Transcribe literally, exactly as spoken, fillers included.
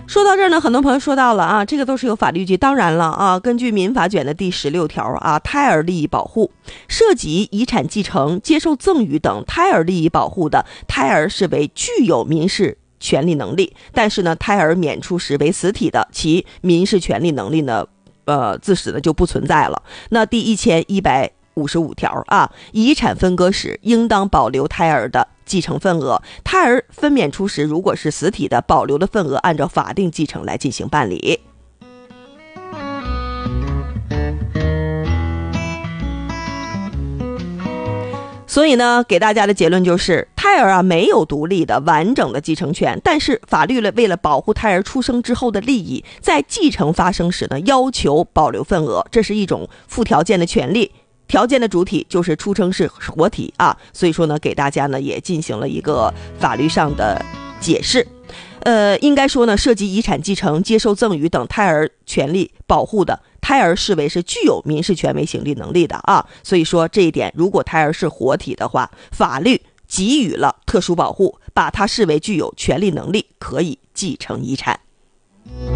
说到这儿呢，很多朋友说到了啊，这个都是有法律依据。当然了啊，根据民法卷的第十六条啊，胎儿利益保护涉及遗产继承、接受赠与等胎儿利益保护的，胎儿视为具有民事权利能力，但是呢，胎儿免除时为死体的，其民事权利能力呢，呃，自始呢就不存在了。那第一千一百五十五条啊，遗产分割时应当保留胎儿的继承份额，胎儿分娩出时如果是死体的，保留的份额按照法定继承来进行办理。所以呢，给大家的结论就是，胎儿啊没有独立的完整的继承权，但是法律为了保护胎儿出生之后的利益，在继承发生时呢，要求保留份额，这是一种附条件的权利。条件的主体就是出生是活体啊，所以说呢，给大家呢也进行了一个法律上的解释。呃，应该说呢，涉及遗产继承、接受赠与等胎儿权利保护的，胎儿视为是具有民事权威行利能力的啊。所以说这一点，如果胎儿是活体的话，法律给予了特殊保护，把它视为具有权利能力，可以继承遗产。